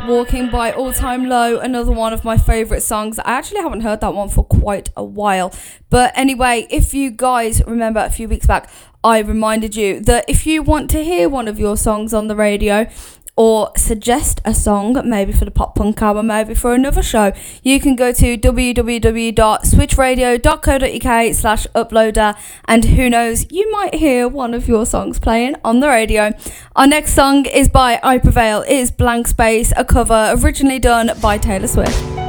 Walking by All Time Low, another one of my favourite songs. I actually haven't heard that one for quite a while. But anyway, if you guys remember a few weeks back, I reminded you that if you want to hear one of your songs on the radio, or suggest a song, maybe for the Pop Punk Hour, maybe for another show, you can go to www.switchradio.co.uk/uploader, and who knows, you might hear one of your songs playing on the radio. Our next song is by I Prevail. It is Blank Space, a cover originally done by Taylor Swift.